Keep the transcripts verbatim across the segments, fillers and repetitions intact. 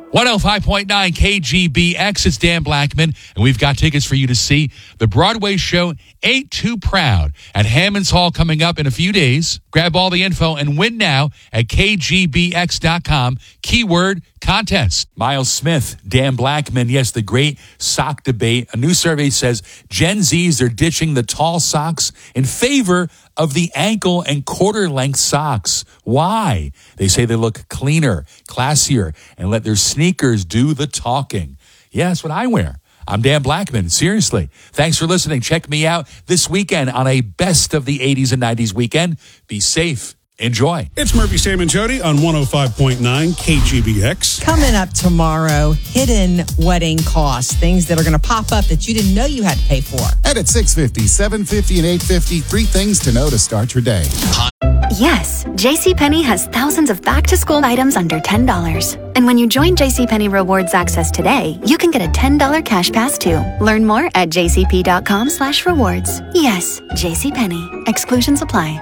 one oh five point nine K G B X, it's Dan Blackman, and we've got tickets for you to see the Broadway show Ain't Too Proud at Hammons Hall coming up in a few days. Grab all the info and win now at K G B X dot com. Keyword contest. Miles Smith, Dan Blackman, yes, the great sock debate. A new survey says Gen Zs are ditching the tall socks in favor of the ankle and quarter length socks. Why? They say they look cleaner, classier, and let their sneakers do the talking. Yeah, that's what I wear. I'm Dan Blackman. Seriously. Thanks for listening. Check me out this weekend on a best of the eighties and nineties weekend. Be safe. Enjoy. It's Murphy, Sam, and Jody on one oh five point nine K G B X. Coming up tomorrow, hidden wedding costs, things that are going to pop up that you didn't know you had to pay for. And at six fifty, seven fifty, and eight fifty, three things to know to start your day. Yes, JCPenney has thousands of back-to-school items under ten dollars. And when you join JCPenney Rewards Access today, you can get a ten dollars cash pass too. Learn more at jcp.com slash rewards. Yes, JCPenney. Exclusions apply.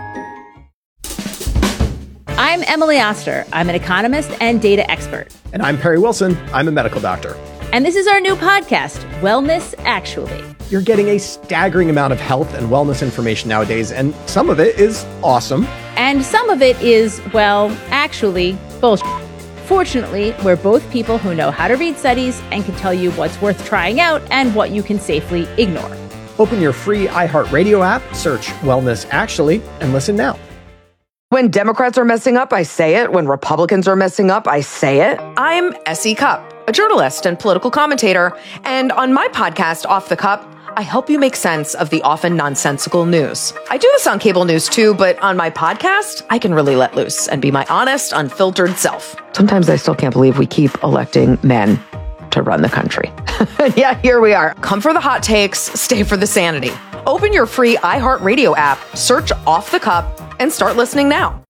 I'm Emily Oster. I'm an economist and data expert. And I'm Perry Wilson. I'm a medical doctor. And this is our new podcast, Wellness Actually. You're getting a staggering amount of health and wellness information nowadays, and some of it is awesome. And some of it is, well, actually, bullshit. Fortunately, we're both people who know how to read studies and can tell you what's worth trying out and what you can safely ignore. Open your free iHeartRadio app, search Wellness Actually, and listen now. When Democrats are messing up, I say it. When Republicans are messing up, I say it. I'm Essie Cupp, a journalist and political commentator. And on my podcast, Off the Cup, I help you make sense of the often nonsensical news. I do this on cable news too, but on my podcast, I can really let loose and be my honest, unfiltered self. Sometimes I still can't believe we keep electing men to run the country. Yeah, here we are. Come for the hot takes, stay for the sanity. Open your free iHeartRadio app, search Off the Cup, and start listening now.